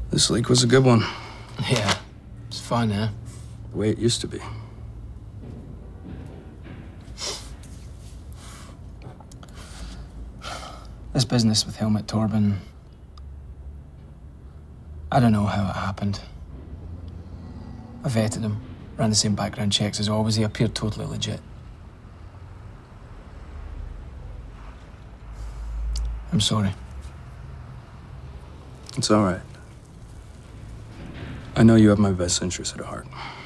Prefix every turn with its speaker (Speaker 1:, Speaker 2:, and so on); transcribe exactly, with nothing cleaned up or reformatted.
Speaker 1: This leak was a good one.
Speaker 2: Yeah, it's fun, eh?
Speaker 1: The way it used to be.
Speaker 2: This business with Helmut Torben, I don't know how it happened. I vetted him, ran the same background checks as always. He appeared totally legit. I'm sorry.
Speaker 1: It's all right. I know you have my best interests at heart.